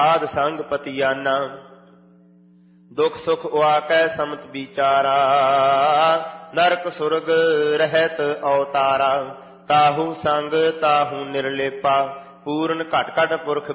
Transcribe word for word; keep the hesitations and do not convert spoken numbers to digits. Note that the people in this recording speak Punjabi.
ਆਦ ਸੰਗ ਪਤੀਆਨਾ। ਦੁਖ ਸੁਖ ਉਆਕੈ ਸਮਤ ਵਿਚਾਰਾ, ਨਰਕ ਸੁਰਗ ਰਹਿਤ ਅਵਤਾਰਾ। ਤਾਹੂ ਸੰਗ ਤਾਹੂ ਨਿਰਲੇਪਾ, ਪੂਰਨ ਘਟ ਘਟ ਪੁਰਖ